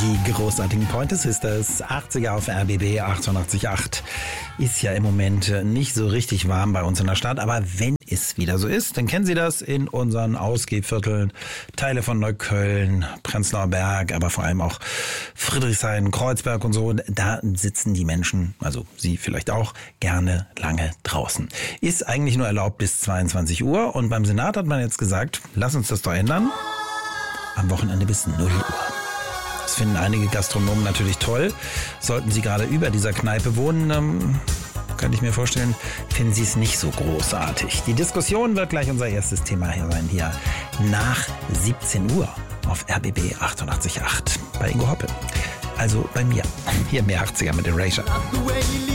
Die großartigen Pointer Sisters, 80er auf RBB 88.8. Ist ja im Moment nicht so richtig warm bei uns in der Stadt, aber wenn es wieder so ist, dann kennen Sie das in unseren Ausgehvierteln, Teile von Neukölln, Prenzlauer Berg, aber vor allem auch Friedrichshain, Kreuzberg und so. Da sitzen die Menschen, also Sie vielleicht auch, gerne lange draußen. Ist eigentlich nur erlaubt bis 22 Uhr und beim Senat hat man jetzt gesagt, lass uns das doch ändern. Am Wochenende bis 0 Uhr. Das finden einige Gastronomen natürlich toll. Sollten Sie gerade über dieser Kneipe wohnen, kann ich mir vorstellen, finden Sie es nicht so großartig. Die Diskussion wird gleich unser erstes Thema hier sein, hier nach 17 Uhr auf RBB 88.8 bei Ingo Hoppe. Also bei mir. Hier mehr 80er mit Erasure.